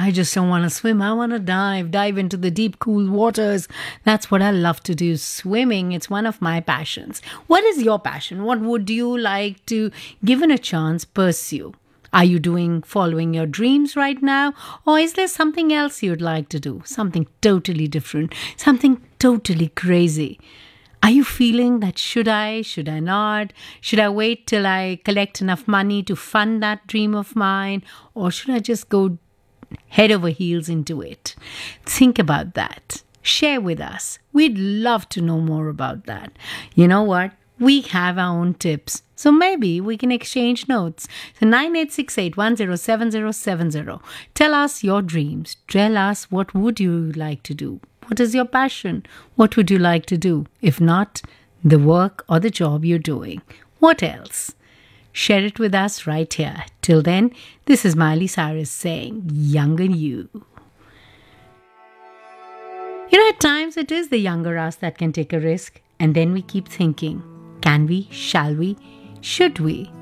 I just don't want to swim. I want to dive into the deep, cool waters. That's what I love to do. Swimming, it's one of my passions. What is your passion? What would you like to, given a chance, pursue? Are you following your dreams right now? Or is there something else you'd like to do? Something totally different, something totally crazy. Are you feeling that should I not? Should I wait till I collect enough money to fund that dream of mine? Or should I just go head over heels into it? Think about that. Share with us. We'd love to know more about that. You know what? We have our own tips. So maybe we can exchange notes. So 9868107070. Tell us your dreams. Tell us what would you like to do. What is your passion? What would you like to do? If not, the work or the job you're doing. What else? Share it with us right here. Till then, this is Miley Cyrus saying, younger you. You know, at times it is the younger us that can take a risk. And then we keep thinking, can we? Shall we? Should we?